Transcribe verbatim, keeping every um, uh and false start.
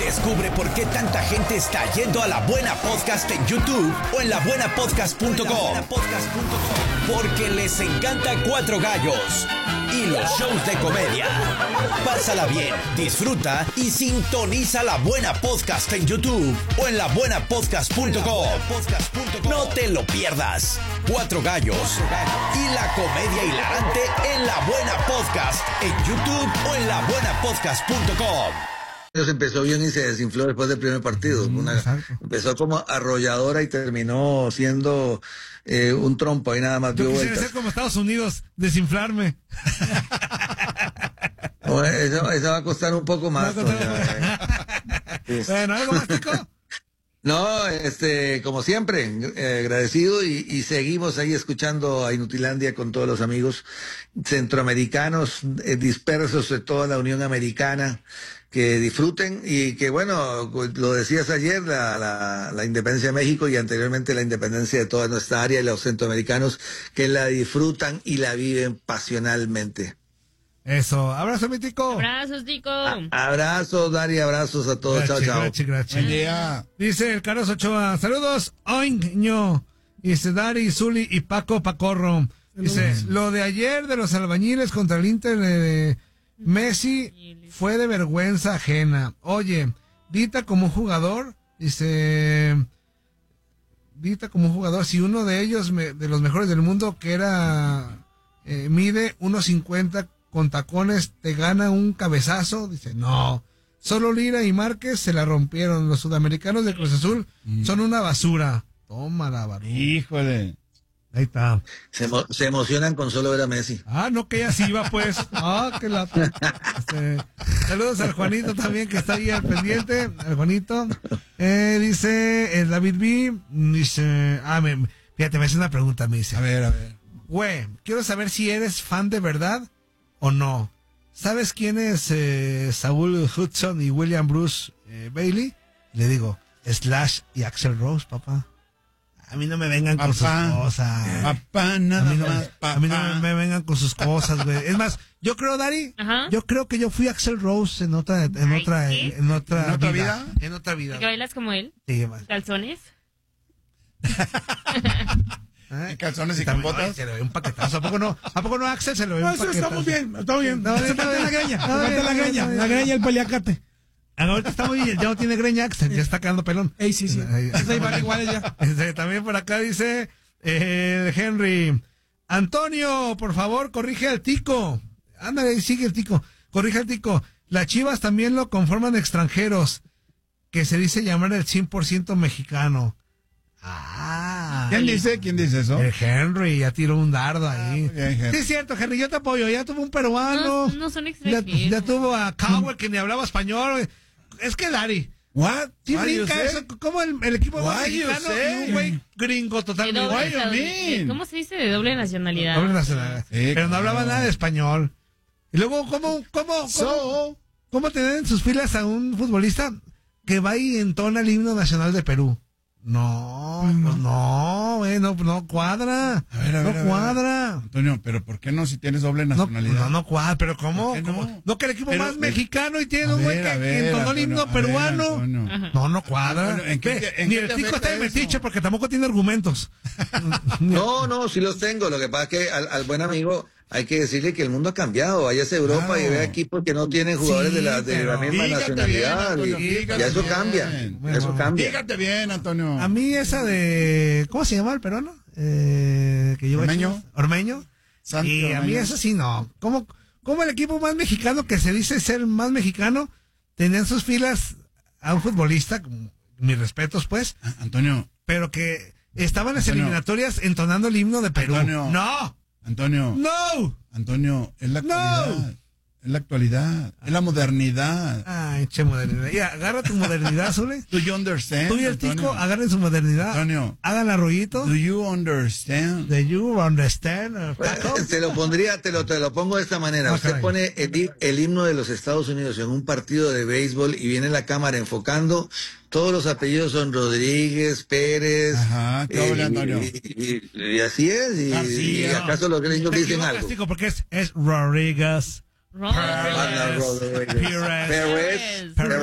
Descubre por qué tanta gente está yendo a La Buena Podcast en YouTube o en la buena podcast punto com. Porque les encanta Cuatro Gallos y los shows de comedia. Pásala bien, disfruta y sintoniza La Buena Podcast en YouTube o en la buena podcast punto com. No te lo pierdas. Cuatro Gallos y la comedia hilarante en La Buena Podcast en YouTube o en la buena podcast punto com. Empezó bien y se desinfló después del primer partido. Mm, Una, empezó como arrolladora y terminó siendo eh, un trompo ahí nada más. Yo dio quisiera vueltas. ser como Estados Unidos, desinflarme. Bueno, eso, eso va a costar un poco más. No, Sí. Bueno, ¿algo más, Tico? No, este, como siempre, eh, agradecido y, y seguimos ahí escuchando a Inutilandia con todos los amigos centroamericanos eh, dispersos de toda la Unión Americana, que disfruten y que, bueno, lo decías ayer, la, la, la independencia de México y anteriormente la independencia de toda nuestra área y los centroamericanos que la disfrutan y la viven pasionalmente. Eso, abrazo, mi Tico. Abrazos, Tico. A- abrazos, Dari, abrazos a todos. Gracias, chao, chao. gracias, gracias. Buen día. Dice el Carlos Ochoa, saludos, oño. Dice Dari, Zuli y Paco Pacorro. Dice, lo de ayer de los albañiles contra el Inter de Messi fue de vergüenza ajena. Oye, Dita como jugador, dice, Dita como jugador, si uno de ellos, me- de los mejores del mundo, que era, eh, mide uno cincuenta con tacones, te gana un cabezazo, dice, no. Solo Lira y Márquez se la rompieron. Los sudamericanos de Cruz Azul son una basura. Tómala, Barú. Híjole. Ahí está. Se, emo- se emocionan con solo ver a Messi. Ah, no, que ella sí iba, pues. Ah, que la... Este, saludos al Juanito también, que está ahí al pendiente. Al Juanito. Eh, dice, el David B. Dice, ah, me, fíjate, me hace una pregunta, me dice. A ver, a ver. Güey, quiero saber si eres fan de verdad o no. ¿Sabes quién es eh, Saúl Hudson y William Bruce eh, Bailey? Le digo, Slash y Axl Rose, papá. A mí no me vengan con sus Papá. cosas. Papá, A nada mí, no, más. a mí no papá. me, me vengan con sus cosas, güey. Es más, yo creo, Dari, Ajá. yo creo que yo fui Axl Rose en otra, en Ay, otra, ¿qué? en otra, ¿En otra vida. vida? En otra vida. ¿Que bailas como él? Sí, man. ¿Calzones? ¿Eh? ¿En calzones y También, con botas? ay, se le ve un paquetazo. ¿A poco no? ¿A poco no, Axel? Se le ve No, un eso paquetazo. está muy bien, está muy bien. No, Se está falta bien. la greña, Está se falta bien, la está greña, bien. la greña y el paliacate. Ah, ahorita está muy bien, ya no tiene greña Axel, ya está quedando pelón. Ey, sí, sí. Ahí- ahí Está igual, igual ya. Este, también por acá dice eh, Henry, Antonio, por favor, corrige al Tico. Ándale, sigue el Tico. Corrige al Tico. Las Chivas también lo conforman extranjeros, que se dice llamar el cien por ciento mexicano. Ah. ¿Quién dice? ¿Quién dice eso? El Henry ya tiró un dardo ahí. muy bien, Henry. Sí, es cierto, Henry, yo te apoyo. Ya tuvo un peruano. No, no son ya, extranjeros. ya tuvo a Cowell que ni hablaba español. Es que Dari. What? Sí, Why you brinca say? eso. Como el, el equipo más Why you mexicano say? y un güey gringo De totalmente. doble Why you nacionalidad. mean? ¿Cómo se dice de doble nacionalidad? Doble nacionalidad. Sí, Pero no claro. hablaba nada de español. Y luego, ¿cómo, cómo, cómo, So, cómo tener en sus filas a un futbolista que va y entona el himno nacional de Perú? No, pues no, güey, no, no cuadra. A ver, a ver, no a ver. cuadra. Antonio, pero ¿por qué no si tienes doble No, nacionalidad? no, no cuadra, pero ¿cómo? ¿Por qué no? ¿Cómo? No, que el equipo Pero, más ve- mexicano y tiene A un güey ver, que a ver, entonó el himno Antonio, a ver, peruano. Antonio. Ajá. No, no cuadra. Antonio, ¿en qué Ve, te- en ni qué el te tico está de afecta eso? metiche porque tampoco tiene argumentos. No, no, sí los tengo. Lo que pasa es que al, al buen amigo hay que decirle que el mundo ha cambiado. Váyase a Europa Claro. y vea equipos que no tienen jugadores Sí, de la, de la pero- misma Fíjate nacionalidad. bien, y- Antonio, y fíjate eso bien. cambia. Bueno. Eso cambia. Fíjate bien, Antonio. A mí esa de... ¿Cómo se llama el peruano? Eh, que lleva Ormeño. Chivas. Ormeño. Santi Y a mí Ormeño. eso sí no. ¿Cómo, ¿Cómo el equipo más mexicano que se dice ser más mexicano tenía en sus filas a un futbolista, como- mis respetos pues, Ah, Antonio, pero que estaba en las Antonio. eliminatorias entonando el himno de Perú? Antonio. No, Antonio, no. Antonio, es la No. actualidad. Es la actualidad. Es la modernidad. Ay, che modernidad. Ya, agarra tu modernidad, Zule. Do you understand? Tú y el Antonio? Tico agarren su modernidad. Antonio. Hagan arroyito. Do you understand? Do you understand? uh, Paco? Te lo pondría, te lo, te lo pongo de esta manera. Ah, Usted caray. pone el, hi- el himno de los Estados Unidos en un partido de béisbol y viene la cámara enfocando. Todos los apellidos son Rodríguez, Pérez. Ajá, qué doble, y- Antonio. Y, y- y así es. Y, García. y acaso los gringos Te dicen equivocas, algo. Tico, porque es, es Rodríguez. Rodríguez. Ana Rodríguez. Pérez. Pérez. Pérez.